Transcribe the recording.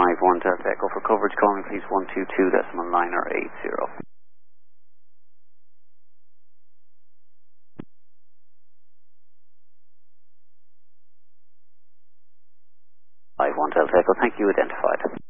51 Delta Echo for coverage. Call me please 122.980. 51 Delta Echo, thank you, identified.